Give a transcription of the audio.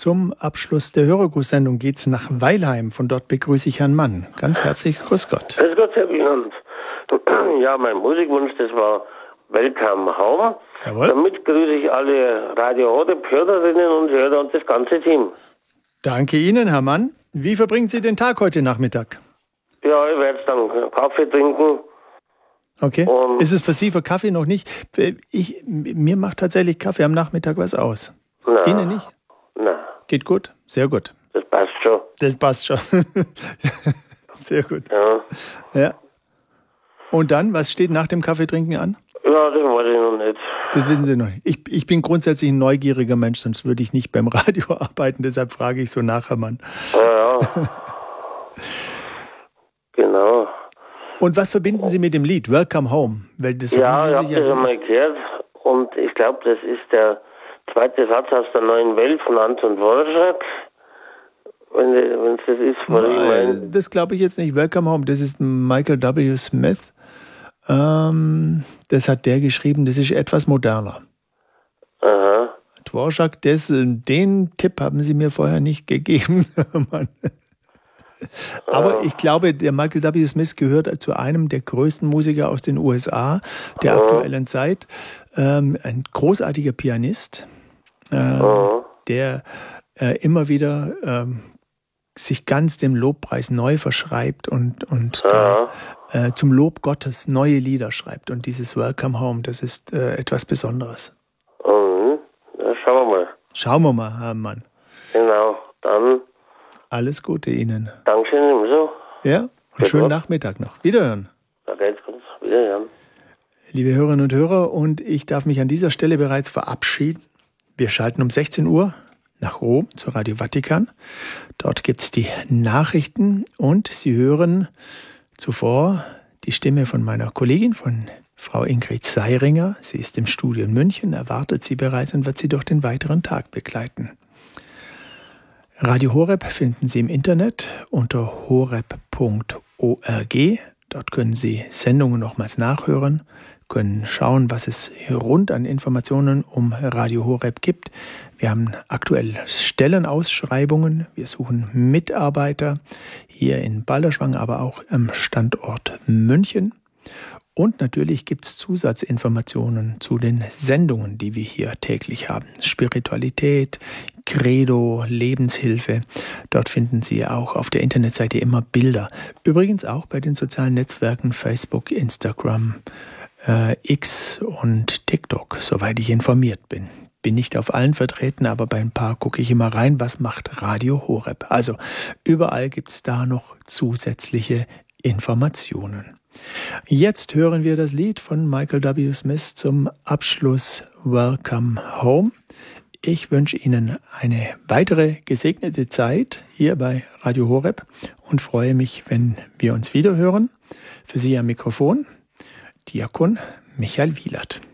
Zum Abschluss der Hörergrußsendung geht es nach Weilheim. Von dort begrüße ich Herrn Mann. Ganz herzlich grüß Gott. Grüß Gott, Herr Wieland. Ja, mein Musikwunsch, das war Welcome Home. Jawohl. Damit grüße ich alle Radio Horeb Hörerinnen und Hörer und das ganze Team. Danke Ihnen, Herr Mann. Wie verbringen Sie den Tag heute Nachmittag? Ja, ich werde dann Kaffee trinken. Okay. Ist es für Sie für Kaffee noch nicht? Mir macht tatsächlich Kaffee am Nachmittag was aus. Na, Ihnen nicht? Na, Geht gut? Sehr gut. das passt schon. Das passt schon. Sehr gut. Ja. Und dann, was steht nach dem Kaffeetrinken an? Ja, das weiß ich noch nicht. Das wissen Sie noch nicht. Ich bin grundsätzlich ein neugieriger Mensch, sonst würde ich nicht beim Radio arbeiten. Deshalb frage ich so nach, Herr Mann. Ja. Genau. Und was verbinden Sie mit dem Lied Welcome Home? Weil das Ja, ich haben habe Sie das sich einmal gehört und ich glaube, das ist der zweite Satz aus der Neuen Welt von Anton Dvorak. Wenn es das ist, was ich meine. Das glaube ich jetzt nicht. Welcome Home, das ist Michael W. Smith. Das hat der geschrieben, das ist etwas moderner. Aha. Dvorak, den Tipp haben Sie mir vorher nicht gegeben. Mann. Aber ich glaube, der Michael W. Smith gehört zu einem der größten Musiker aus den USA der aktuellen Zeit. Ein großartiger Pianist, der immer wieder sich ganz dem Lobpreis neu verschreibt und zum Lob Gottes neue Lieder schreibt. Und dieses Welcome Home, das ist etwas Besonderes. Ja, schauen wir mal. Schauen wir mal, Herr Mann. Genau, dann alles Gute Ihnen. Dankeschön ebenso. Ja, und schönen Nachmittag noch. Wiederhören. Da geht's gut. Wiederhören. Liebe Hörerinnen und Hörer, und ich darf mich an dieser Stelle bereits verabschieden. Wir schalten um 16 Uhr nach Rom zu Radio Vatikan. Dort gibt es die Nachrichten und Sie hören zuvor die Stimme von meiner Kollegin, von Frau Ingrid Seiringer. Sie ist im Studio in München, erwartet Sie bereits und wird Sie durch den weiteren Tag begleiten. Radio Horeb finden Sie im Internet unter horeb.org. Dort können Sie Sendungen nochmals nachhören, können schauen, was es rund an Informationen um Radio Horeb gibt. Wir haben aktuell Stellenausschreibungen. Wir suchen Mitarbeiter hier in Balderschwang, aber auch am Standort München. Und natürlich gibt es Zusatzinformationen zu den Sendungen, die wir hier täglich haben. Spiritualität, Credo, Lebenshilfe. Dort finden Sie auch auf der Internetseite immer Bilder. Übrigens auch bei den sozialen Netzwerken Facebook, Instagram, X und TikTok, soweit ich informiert bin. Bin nicht auf allen vertreten, aber bei ein paar gucke ich immer rein, was macht Radio Horeb. Also überall gibt es da noch zusätzliche Informationen. Jetzt hören wir das Lied von Michael W. Smith zum Abschluss Welcome Home. Ich wünsche Ihnen eine weitere gesegnete Zeit hier bei Radio Horeb und freue mich, wenn wir uns wieder hören. Für Sie am Mikrofon Diakon Michael Wielert.